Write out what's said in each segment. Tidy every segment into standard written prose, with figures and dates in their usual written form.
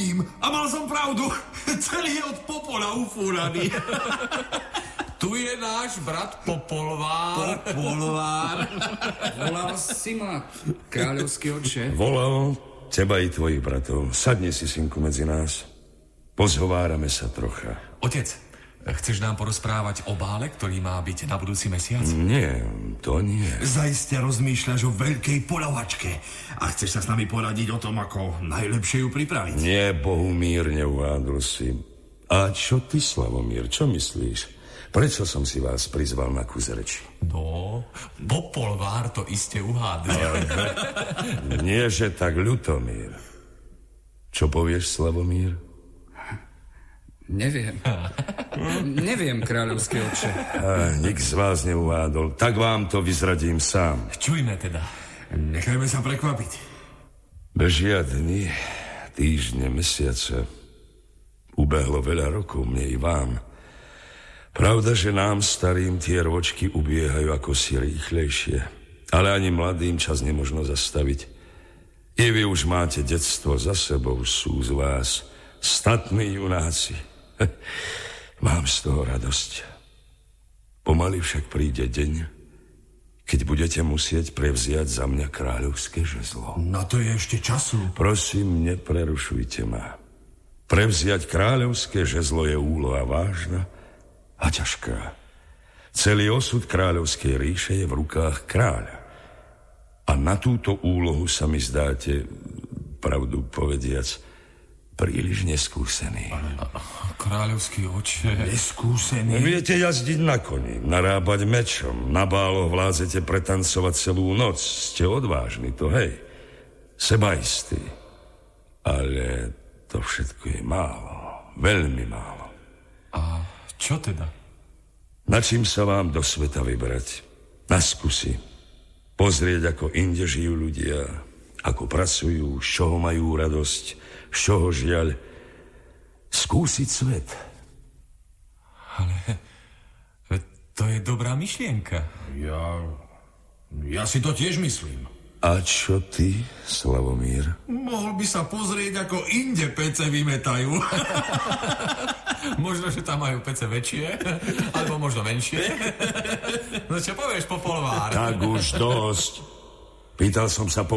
vidím. A mal som pravdu. Celý je od popola ufúraný. Tu je náš brat Popolvár. Popolvár. Volal si ma, kráľovský otče? Volal teba i tvojich bratov. Sadni si, synku, medzi nás. Pozhovárame sa trocha. Otec, chceš nám porozprávať o bále, ktorý má byť na budúci mesiac? Nie, to nie. Zaiste rozmýšľaš o veľkej poľavačke a chceš sa s nami poradiť o tom, ako najlepšie ju pripraviť. Nie, Bohumír, neuvádol si. A čo ty, Slavomír, čo myslíš? Prečo som si vás prizval na kus reči? No, Popolvár to iste uhádne. Nie, že tak, Ľutomír. Čo povieš, Slavomír? Neviem. Neviem, kráľovský otče. Nik z vás neuvádol. Tak vám to vyzradím sám. Čujme teda. Nechajme sa prekvapiť. Bežia dni, týždne, mesiace. Ubehlo veľa rokov, mne i vám. Pravda, že nám starým tie ročky ubiehajú ako si rýchlejšie. Ale ani mladým čas nemožno zastaviť. I vy už máte detstvo za sebou, sú z vás statní junáci. Mám z toho radosť. Pomaly však príde deň, keď budete musieť prevziať za mňa kráľovské žezlo. Na to je ešte času. Prosím, neprerušujte ma. Prevziať kráľovské žezlo je úloha vážna a ťažká. Celý osud kráľovskej ríše je v rukách kráľa. A na túto úlohu sa mi zdáte, pravdu povediac, príliš neskúsený. Kráľovský oče. Neskúsený. Viete jazdiť na koni, narábať mečom, na báloch vládzete pretancovať celú noc. Ste odvážni, to hej. Sebaistí. Ale to všetko je málo. Veľmi málo. A čo teda? Na čím sa vám do sveta vybrať? Na skúsi. Pozrieť, ako inde žijú ľudia, ako pracujú, z čoho majú radosť, z čoho žiaľ. Skúsiť svet. Ale to je dobrá myšlienka. Ja si to tiež myslím. A čo ty, Slavomír? Mohol by sa pozrieť, ako inde pece vymetajú. Možno, že tam majú pece väčšie, alebo možno menšie. No čo povieš, Popolvár? Tak už dosť. Pýtal som sa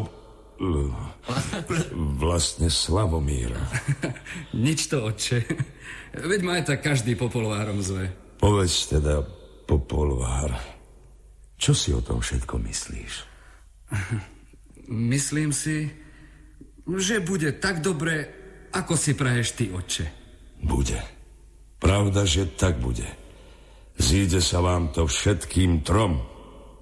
vlastne Slavomíra. Nič to, otče. Veď ma aj tak každý Popolvárom zve. Povedz teda, Popolvár, čo si o tom všetko myslíš? Myslím si, že bude tak dobre, ako si praješ ty, otče. Bude. Pravda, že tak bude. Zíde sa vám to všetkým trom.